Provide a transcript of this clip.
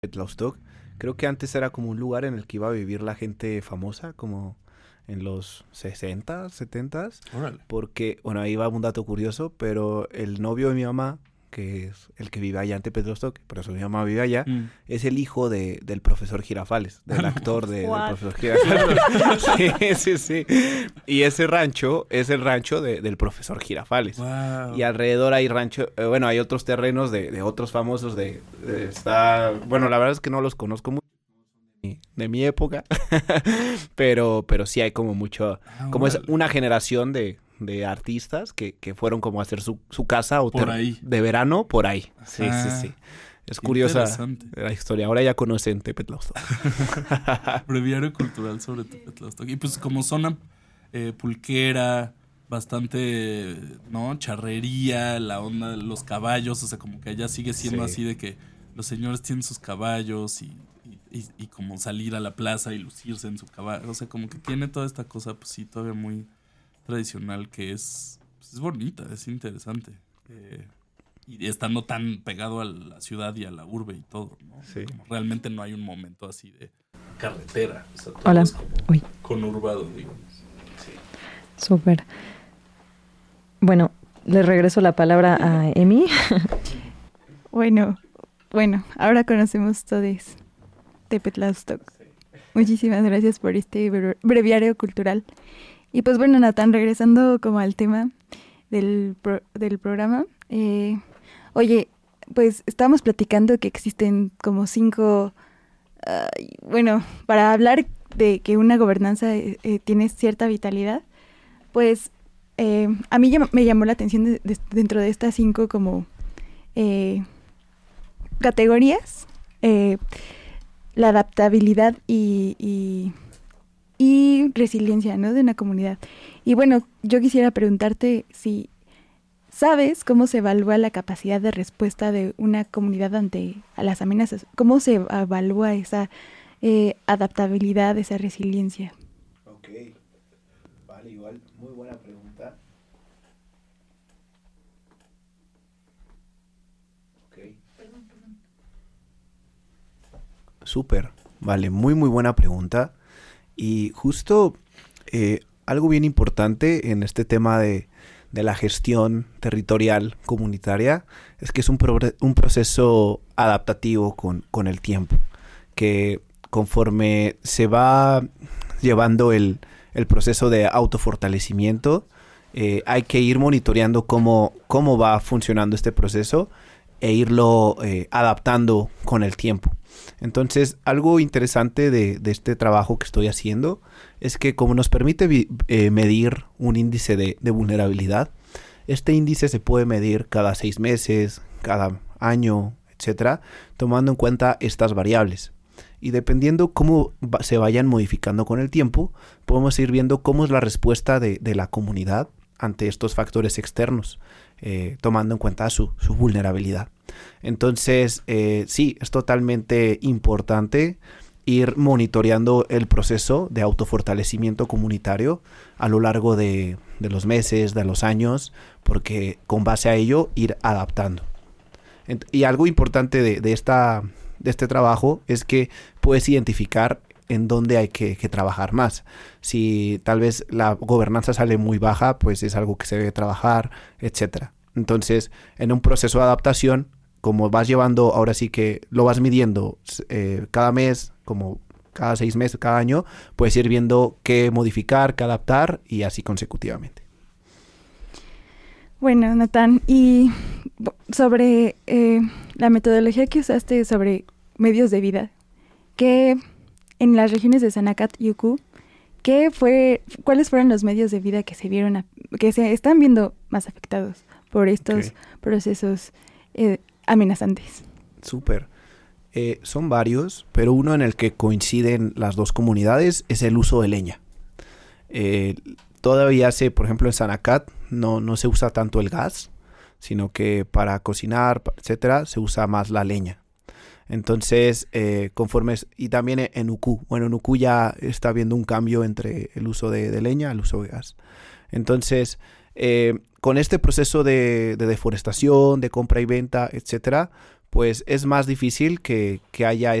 Petlaustok. Creo que antes era como un lugar en el que iba a vivir la gente famosa, como en los 60, 70, Órale. porque, bueno, ahí va un dato curioso, pero el novio de mi mamá, que es el que vive allá en Tepetostok, por eso mi mamá vive allá, es el hijo del profesor Girafales, del actor del What? profesor Girafales. Sí, sí, sí. Y ese rancho es el rancho del profesor Girafales. Wow. Y alrededor hay rancho, bueno, hay otros terrenos de otros famosos bueno, la verdad es que no los conozco mucho de mi época, pero sí hay como mucho, como es una generación de artistas que fueron como a hacer su casa o Por ahí. de verano por ahí. Sí, sí, sí. Es curiosa Interesante. la historia. Ahora ya conocen Tepetlaustok. Breviario cultural sobre Tepetlaustok. Y pues como zona pulquera, bastante, ¿no? Charrería, la onda de los caballos, o sea, como que allá sigue siendo Sí. así de que los señores tienen sus caballos y como salir a la plaza y lucirse en su caballo. O sea, como que tiene toda esta cosa, pues sí, todavía muy tradicional que pues es bonita, es interesante. Y estando tan pegado a la ciudad y a la urbe y todo, ¿no? Sí. Como realmente no hay un momento así de carretera. O sea, todo Hola. es como Uy. conurbado, digamos. Súper. Bueno, le regreso la palabra a Emi. Bueno, ahora conocemos todos Tepetlaustok. Muchísimas gracias por este breviario cultural. Y pues bueno, Natán, regresando como al tema del programa. Oye, pues estábamos platicando que existen como 5... bueno, para hablar de que una gobernanza tiene cierta vitalidad, pues a mí me llamó la atención dentro de estas 5 como categorías, la adaptabilidad y resiliencia, ¿no? De una comunidad. Y bueno, yo quisiera preguntarte si sabes cómo se evalúa la capacidad de respuesta de una comunidad ante a las amenazas. ¿Cómo se evalúa esa adaptabilidad, esa resiliencia? Ok. Vale, igual, muy buena pregunta. Ok. Súper. Vale, muy buena pregunta. Y justo algo bien importante en este tema de la gestión territorial comunitaria es que es un proceso adaptativo con el tiempo, que conforme se va llevando el proceso de autofortalecimiento, hay que ir monitoreando cómo va funcionando este proceso e irlo adaptando con el tiempo. Entonces, algo interesante de este trabajo que estoy haciendo es que como nos permite medir un índice de vulnerabilidad, este índice se puede medir cada 6 meses, cada año, etcétera, tomando en cuenta estas variables. Y dependiendo cómo se vayan modificando con el tiempo, podemos ir viendo cómo es la respuesta de la comunidad ante estos factores externos, tomando en cuenta su vulnerabilidad. Entonces, sí, es totalmente importante ir monitoreando el proceso de autofortalecimiento comunitario a lo largo de los meses, de los años, porque con base a ello ir adaptando. Y algo importante de este trabajo es que puedes identificar en dónde hay que trabajar más. Si tal vez la gobernanza sale muy baja, pues es algo que se debe trabajar, etcétera. Entonces, en un proceso de adaptación, como vas llevando, ahora sí que lo vas midiendo cada mes, como cada 6 meses, cada año, puedes ir viendo qué modificar, qué adaptar y así consecutivamente. Bueno, Natán, y sobre la metodología que usaste sobre medios de vida, que en las regiones de Sanakat y Uku, ¿cuáles fueron los medios de vida que que se están viendo más afectados por estos procesos amenazantes? Súper. Son varios, pero uno en el que coinciden las dos comunidades es el uso de leña. Todavía por ejemplo en Sanakat no se usa tanto el gas, sino que para cocinar, etcétera, se usa más la leña. Entonces, y también en Uku. Bueno, en Uku ya está habiendo un cambio entre el uso de leña al uso de gas. Entonces, con este proceso de deforestación, de compra y venta, etcétera, pues es más difícil que haya